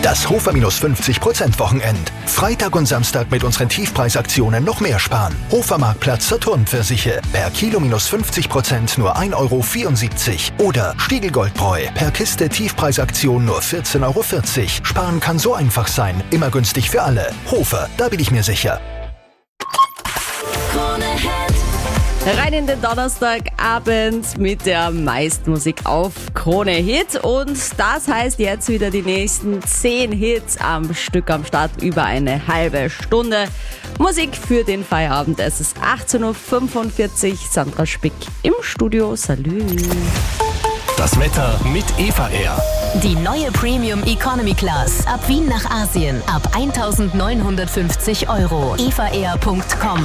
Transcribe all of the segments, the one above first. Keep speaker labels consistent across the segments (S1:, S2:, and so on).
S1: Das Hofer minus 50% Wochenend. Freitag und Samstag mit unseren Tiefpreisaktionen noch mehr sparen. Hofermarktplatz Saturn-Pfirsiche. Per Kilo minus 50% nur 1,74 €. Oder Stiegelgoldbräu. Per Kiste Tiefpreisaktion nur 14,40 €. Sparen kann so einfach sein. Immer günstig für alle. Hofer, da bin ich mir sicher.
S2: Rein in den Donnerstagabend mit der meisten Musik auf Krone Hit. Und das heißt jetzt wieder die nächsten 10 Hits am Stück am Start, über eine halbe Stunde. Musik für den Feierabend. Es ist 18:45 Uhr. Sandra Spick im Studio. Salü.
S3: Das Wetter mit Eva Air.
S4: Die neue Premium Economy Class. Ab Wien nach Asien. Ab 1.950 €. evaair.com.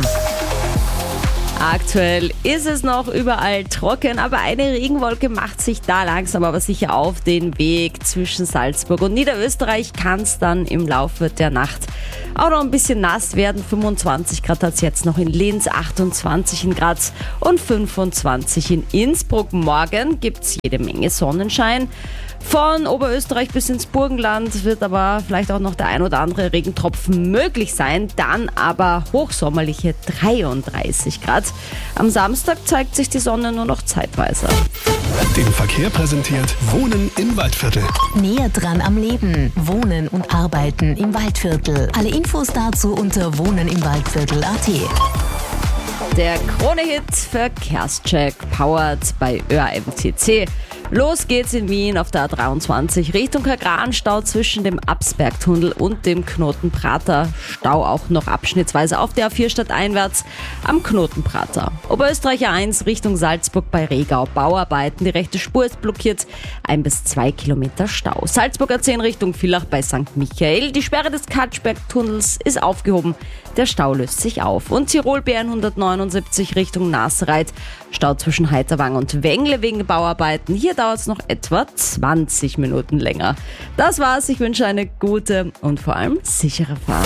S2: Aktuell ist es noch überall trocken, aber eine Regenwolke macht sich da langsam aber sicher auf den Weg zwischen Salzburg und Niederösterreich. Kann es dann im Laufe der Nacht auch noch ein bisschen nass werden. 25 Grad hat es jetzt noch in Linz, 28 in Graz und 25 in Innsbruck. Morgen gibt es jede Menge Sonnenschein. Von Oberösterreich bis ins Burgenland wird aber vielleicht auch noch der ein oder andere Regentropfen möglich sein. Dann aber hochsommerliche 33 Grad. Am Samstag zeigt sich die Sonne nur noch zeitweise.
S3: Den Verkehr präsentiert Wohnen im Waldviertel.
S4: Näher dran am Leben. Wohnen und Arbeiten im Waldviertel. Alle Infos dazu unter wohnenimwaldviertel.at.
S2: Der Krone-Hit Verkehrscheck, powered bei ÖAMTC. Los geht's in Wien auf der A23 Richtung Kagran-Stau zwischen dem Absbergtunnel und dem Knotenprater. Stau auch noch abschnittsweise auf der A4 stadteinwärts am Knotenprater. Oberösterreich A1 Richtung Salzburg bei Regau. Bauarbeiten, die rechte Spur ist blockiert. 1 bis 2 Kilometer Stau. Salzburg A10 Richtung Villach bei St. Michael. Die Sperre des Katschbergtunnels ist aufgehoben. Der Stau löst sich auf. Und Tirol B179 Richtung Nasreit. Stau zwischen Heiterwang und Wengle wegen Bauarbeiten. Hier dauert es noch etwa 20 Minuten länger. Das war's. Ich wünsche eine gute und vor allem sichere Fahrt.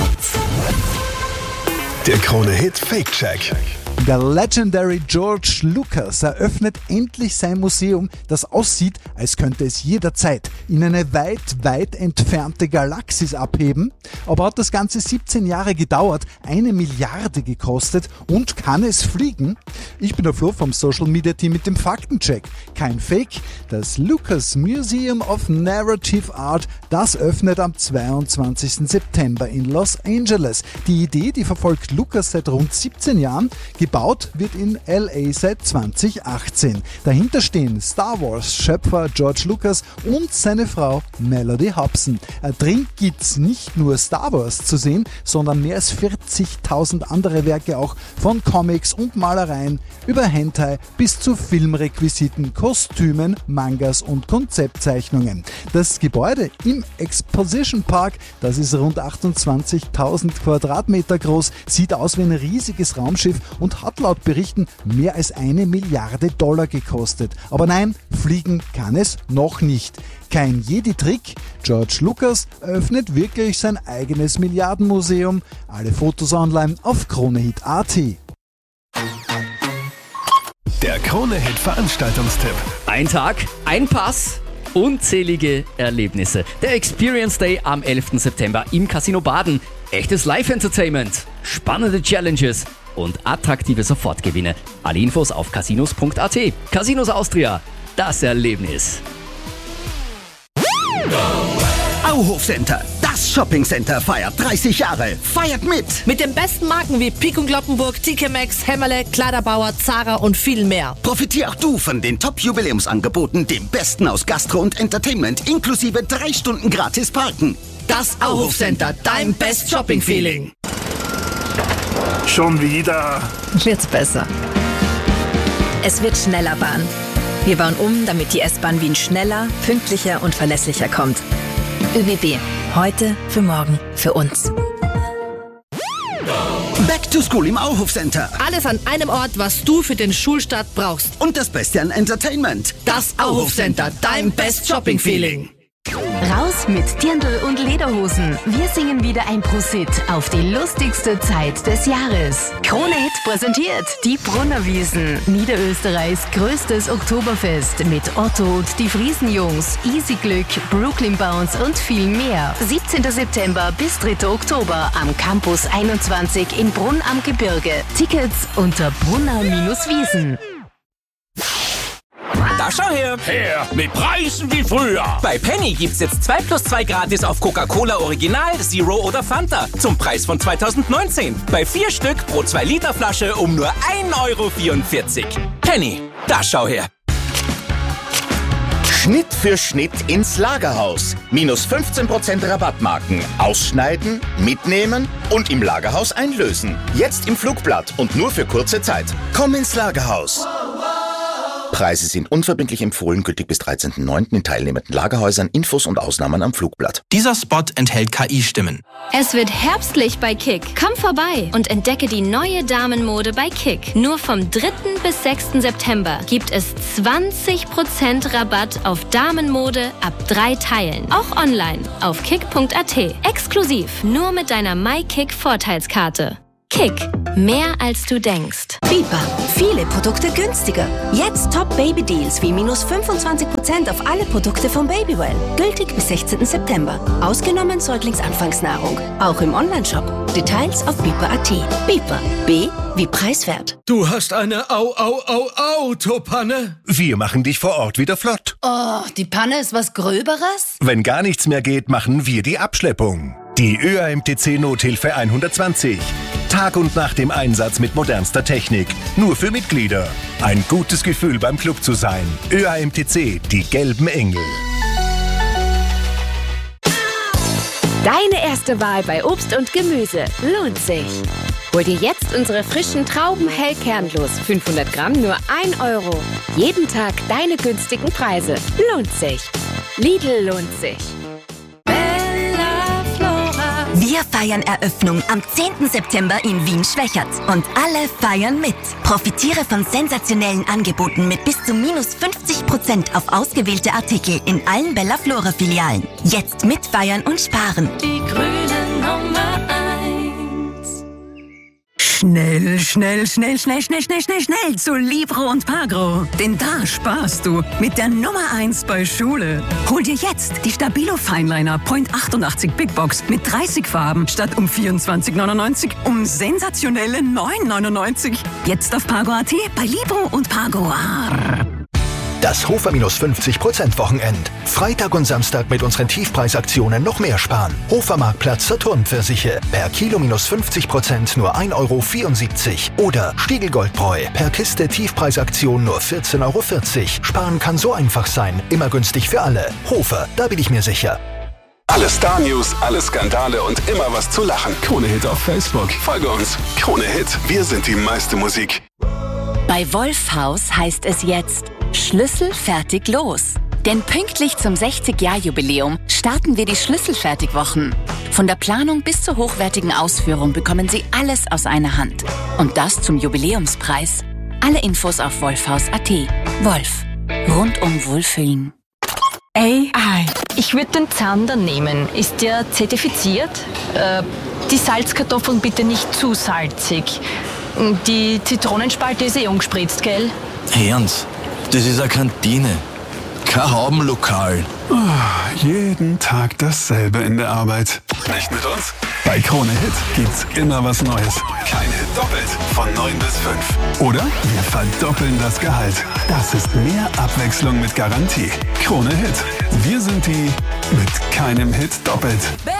S3: Der Krone-Hit Fake-Check.
S5: Der Legendary George Lucas eröffnet endlich sein Museum, das aussieht, als könnte es jederzeit in eine weit, weit entfernte Galaxis abheben. Aber hat das Ganze 17 Jahre gedauert, 1 Milliarde gekostet und kann es fliegen? Ich bin der Flo vom Social Media Team mit dem Faktencheck. Kein Fake, das Lucas Museum of Narrative Art, das öffnet am 22. September in Los Angeles. Die Idee, die verfolgt Lucas seit rund 17 Jahren. Gebaut wird in LA seit 2018. Dahinter stehen Star Wars-Schöpfer George Lucas und seine Frau Melody Hobson. Drin gibt's nicht nur Star Wars zu sehen, sondern mehr als 40.000 andere Werke auch, von Comics und Malereien über Hentai bis zu Filmrequisiten, Kostümen, Mangas und Konzeptzeichnungen. Das Gebäude im Exposition Park, das ist rund 28.000 Quadratmeter groß, sieht aus wie ein riesiges Raumschiff und hat laut Berichten mehr als 1 Milliarde $ gekostet. Aber nein, fliegen kann es noch nicht. Kein Jedi-Trick, George Lucas öffnet wirklich sein eigenes Milliardenmuseum. Alle Fotos online auf kronehit.at.
S3: Der Krone-Hit Veranstaltungstipp.
S6: Ein Tag, ein Pass, unzählige Erlebnisse. Der Experience Day am 11. September im Casino Baden. Echtes Live-Entertainment, spannende Challenges und attraktive Sofortgewinne. Alle Infos auf casinos.at. Casinos Austria, das Erlebnis.
S7: Auhof Center, das Shoppingcenter feiert 30 Jahre. Feiert mit!
S8: Mit den besten Marken wie Pik und Kloppenburg, TK Maxx, Hämmerle, Kleiderbauer, Zara und viel mehr.
S7: Profitier auch du von den Top-Jubiläumsangeboten, dem Besten aus Gastro und Entertainment, inklusive 3 Stunden gratis Parken.
S8: Das Auhof Center, dein Best Shopping Feeling.
S3: Schon wieder.
S9: Wird's besser. Es wird schneller Bahn. Wir bauen um, damit die S-Bahn Wien schneller, pünktlicher und verlässlicher kommt. ÖBB. Heute, für morgen, für uns.
S7: Back to School im Auhof Center.
S8: Alles an einem Ort, was du für den Schulstart brauchst.
S7: Und das Beste an Entertainment.
S8: Das Auhof Center, dein Best Shopping Feeling.
S4: Raus mit Dirndl und Lederhosen. Wir singen wieder ein Prosit auf die lustigste Zeit des Jahres. Krone Hit präsentiert die Brunnerwiesen. Niederösterreichs größtes Oktoberfest mit Otto und die Friesenjungs, Easy Glück, Brooklyn Bounce und viel mehr. 17. September bis 3. Oktober am Campus 21 in Brunn am Gebirge. Tickets unter brunner-wiesen.
S10: Da schau her! Mit Preisen wie früher! Bei Penny gibt's jetzt 2 + 2 gratis auf Coca-Cola Original, Zero oder Fanta. Zum Preis von 2019. Bei 4 Stück pro 2 Liter Flasche um nur 1,44 €. Penny, da schau her!
S7: Schnitt für Schnitt ins Lagerhaus. Minus 15% Rabattmarken. Ausschneiden, mitnehmen und im Lagerhaus einlösen. Jetzt im Flugblatt und nur für kurze Zeit. Komm ins Lagerhaus. Preise sind unverbindlich empfohlen, gültig bis 13.09. in teilnehmenden Lagerhäusern. Infos und Ausnahmen am Flugblatt.
S11: Dieser Spot enthält KI-Stimmen.
S12: Es wird herbstlich bei Kick. Komm vorbei und entdecke die neue Damenmode bei Kick. Nur vom 3. bis 6. September gibt es 20% Rabatt auf Damenmode ab 3 Teilen. Auch online auf kick.at. Exklusiv nur mit deiner MyKick-Vorteilskarte. Kick. Mehr als du denkst.
S13: Biber. Viele Produkte günstiger. Jetzt Top-Baby-Deals wie minus 25% auf alle Produkte von Babywell. Gültig bis 16. September. Ausgenommen Säuglingsanfangsnahrung. Auch im Onlineshop. Details auf biber.at. Biber. B wie preiswert.
S14: Du hast eine Autopanne?
S15: Wir machen dich vor Ort wieder flott.
S16: Oh, die Panne ist was Gröberes?
S15: Wenn gar nichts mehr geht, machen wir die Abschleppung. Die ÖAMTC Nothilfe 120. Tag und Nacht im Einsatz mit modernster Technik. Nur für Mitglieder. Ein gutes Gefühl beim Club zu sein. ÖAMTC, die gelben Engel.
S17: Deine erste Wahl bei Obst und Gemüse lohnt sich. Hol dir jetzt unsere frischen Trauben hellkernlos. 500 Gramm nur 1 €. Jeden Tag deine günstigen Preise. Lohnt sich. Lidl lohnt sich.
S18: Wir feiern Eröffnung am 10. September in Wien-Schwächert. Und alle feiern mit. Profitiere von sensationellen Angeboten mit bis zu minus 50% auf ausgewählte Artikel in allen Bella Flora Filialen. Jetzt mitfeiern und sparen.
S19: Die grüne Nummer 1.
S20: Schnell zu Libro und Pagro. Denn da sparst du mit der Nummer 1 bei Schule. Hol dir jetzt die Stabilo Fineliner Point 88 Big Box mit 30 Farben statt um 24,99 um sensationelle 9,99. Jetzt auf Pagro.at bei Libro und Pagro.
S1: Das Hofer-50% Wochenend. Freitag und Samstag mit unseren Tiefpreisaktionen noch mehr sparen. Hofermarktplatz Saturn-Pfirsiche. Per Kilo minus 50% nur 1,74 € Oder Stiegelgoldbräu. Per Kiste Tiefpreisaktion nur 14,40 €. Sparen kann so einfach sein. Immer günstig für alle. Hofer, da bin ich mir sicher.
S3: Alle Star-News, alle Skandale und immer was zu lachen. Krone Hit auf Facebook. Folge uns. Krone Hit. Wir sind die meiste Musik.
S4: Bei Wolfhaus heißt es jetzt Schlüssel fertig los. Denn pünktlich zum 60-Jahr-Jubiläum starten wir die Schlüsselfertigwochen. Von der Planung bis zur hochwertigen Ausführung bekommen Sie alles aus einer Hand. Und das zum Jubiläumspreis. Alle Infos auf wolfhaus.at. Wolf. Rundum Wohlfühlen.
S21: AI. Ich würde den Zander nehmen. Ist der zertifiziert? Die Salzkartoffeln bitte nicht zu salzig. Die Zitronenspalte ist umgespritzt, gell?
S22: Ernst, das ist eine Kantine. Kein Haubenlokal.
S3: Jeden Tag dasselbe in der Arbeit. Nicht mit uns? Bei Krone Hit gibt's immer was Neues. Kein Hit doppelt. Von 9 bis 5. Oder wir verdoppeln das Gehalt. Das ist mehr Abwechslung mit Garantie. Krone Hit. Wir sind die mit keinem Hit doppelt.